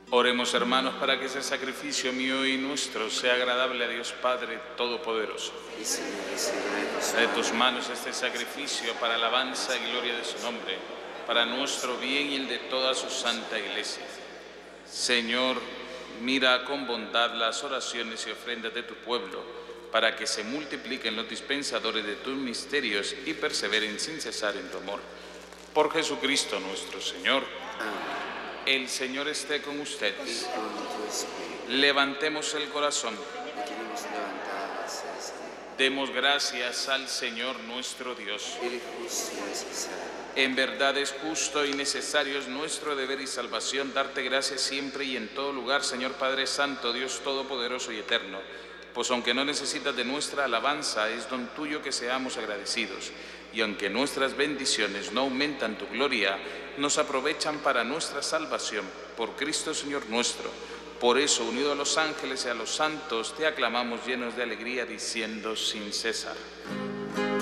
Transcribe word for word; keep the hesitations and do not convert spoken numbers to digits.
Oremos, hermanos, para que ese sacrificio mío y nuestro sea agradable a Dios Padre Todopoderoso. Y Señor, recibe de tus De tus manos este sacrificio para alabanza y gloria de su nombre, para nuestro bien y el de toda su santa Iglesia. Señor, mira con bondad las oraciones y ofrendas de tu pueblo, para que se multipliquen los dispensadores de tus misterios y perseveren sin cesar en tu amor. Por Jesucristo nuestro Señor. Amén. El Señor esté con ustedes. Y con tu espíritu. Levantemos el corazón. Lo tenemos levantado hacia el Señor. Demos gracias al Señor nuestro Dios. Él es justo y necesario. En verdad es justo y necesario, es nuestro deber y salvación darte gracias siempre y en todo lugar, Señor Padre Santo, Dios Todopoderoso y Eterno. Pues aunque no necesitas de nuestra alabanza, es don tuyo que seamos agradecidos. Y aunque nuestras bendiciones no aumentan tu gloria, nos aprovechan para nuestra salvación, por Cristo Señor nuestro. Por eso, unido a los ángeles y a los santos, te aclamamos llenos de alegría, diciendo sin cesar: